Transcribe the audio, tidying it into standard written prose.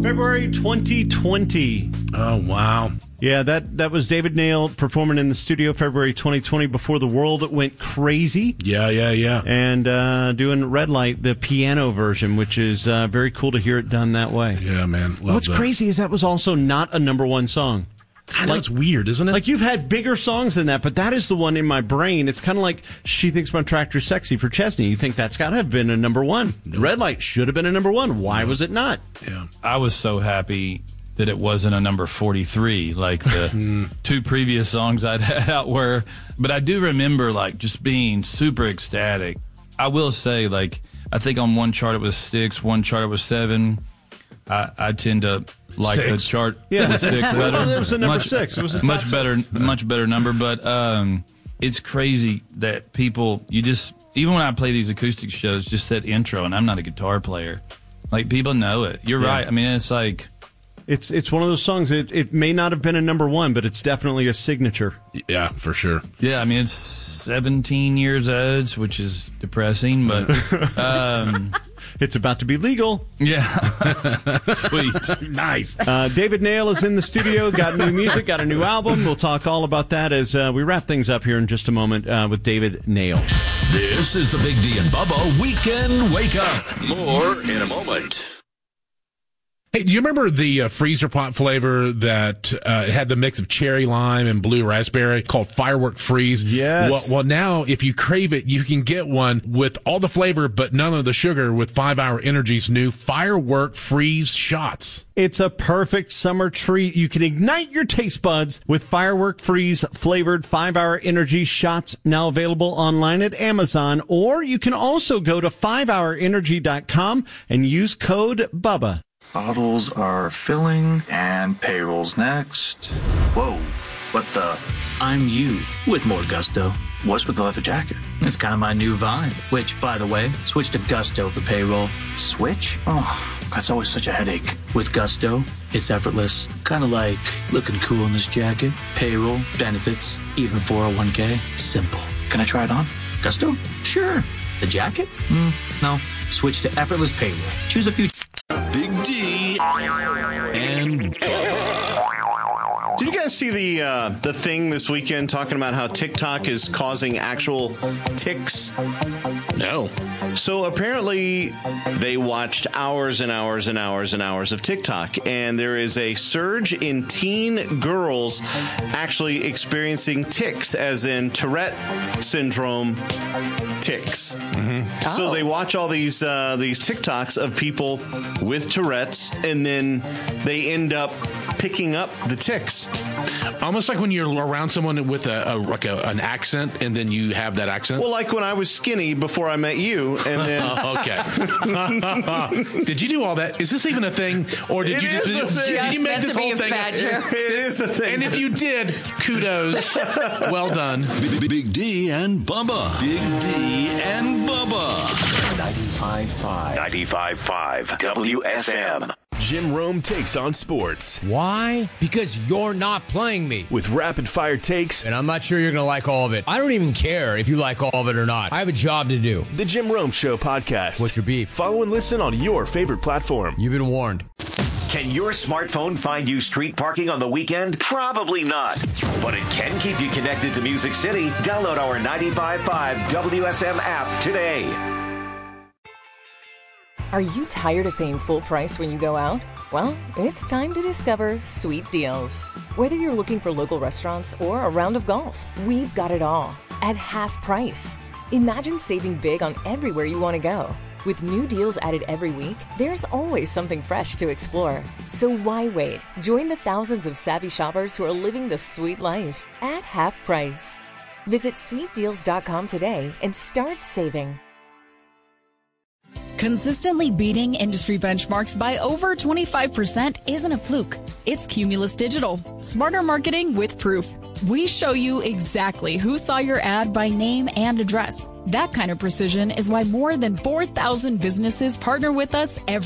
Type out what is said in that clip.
February 2020. Oh, wow. Yeah, that was David Nail performing in the studio February 2020 before the world went crazy. Yeah. And doing Red Light, the piano version, which is very cool to hear it done that way. Yeah, man. What's crazy is that was also not a number one song. I know, it's weird, isn't it? Like, you've had bigger songs than that, but that is the one in my brain. It's kind of like She Thinks My Tractor's Sexy for Chesney. You think that's got to have been a number one. Nope. Red Light should have been a number one. Why was it not? Yeah. I was so happy that it wasn't a number 43 like the two previous songs I'd had out were. But I do remember, like, just being super ecstatic. I will say, like, I think on one chart it was 6, one chart it was 7. I tend to like 6. The chart. Yeah, 6 better. It was a number 6. It was a much better number. But it's crazy that people, even when I play these acoustic shows, just that intro, and I'm not a guitar player, like, people know it. You're right. I mean, it's like, it's one of those songs. It may not have been a number one, but it's definitely a signature. Yeah, for sure. Yeah, I mean, it's 17 years old, which is depressing, but it's about to be legal. Yeah. Sweet. Nice. David Nail is in the studio, got new music, got a new album. We'll talk all about that as we wrap things up here in just a moment with David Nail. This is the Big D and Bubba Weekend Wake Up. More in a moment. Hey, do you remember the freezer pop flavor that had the mix of cherry lime and blue raspberry called Firework Freeze? Yes. Well, now if you crave it, you can get one with all the flavor but none of the sugar with 5 Hour Energy's new Firework Freeze shots. It's a perfect summer treat. You can ignite your taste buds with Firework Freeze flavored 5 Hour Energy shots, now available online at Amazon, or you can also go to 5hourenergy.com and use code BUBBA. Bottles are filling, and payroll's next. Whoa, what the? I'm you, with more gusto. What's with the leather jacket? It's kind of my new vibe, which, by the way, switch to Gusto for payroll. Switch? Oh, that's always such a headache. With Gusto, it's effortless. Kind of like looking cool in this jacket, payroll, benefits, even 401k. Simple. Can I try it on? Gusto? Sure. The jacket? No. Switch to effortless payroll. Choose a few. Big D and Bubba. Did you guys see the thing this weekend talking about how TikTok is causing actual ticks? No. So apparently they watched hours and hours and hours and hours of TikTok, and there is a surge in teen girls actually experiencing tics, as in Tourette syndrome tics. Mm-hmm. So they watch all these TikToks of people with Tourette's, and then they end up picking up the tics. Almost like when you're around someone with an accent, and then you have that accent. Well, like when I was skinny before I met you, and then okay. Did you do all that? Is this even a thing, or did you make this whole thing? It is a thing. And if you did, kudos. Well done. Big D and Bubba. Big D and Bubba. 95.5 WSM. Jim Rome takes on sports. Why? Because you're not playing me. With rapid-fire takes. And I'm not sure you're going to like all of it. I don't even care if you like all of it or not. I have a job to do. The Jim Rome Show podcast. What's your beef? Follow and listen on your favorite platform. You've been warned. Can your smartphone find you street parking on the weekend? Probably not. But it can keep you connected to Music City. Download our 95.5 WSM app today. Are you tired of paying full price when you go out? Well, it's time to discover Sweet Deals. Whether you're looking for local restaurants or a round of golf, we've got it all at half price. Imagine saving big on everywhere you want to go. With new deals added every week, there's always something fresh to explore. So why wait? Join the thousands of savvy shoppers who are living the sweet life at half price. Visit sweetdeals.com today and start saving. Consistently beating industry benchmarks by over 25% isn't a fluke. It's Cumulus Digital. Smarter marketing with proof. We show you exactly who saw your ad by name and address. That kind of precision is why more than 4,000 businesses partner with us every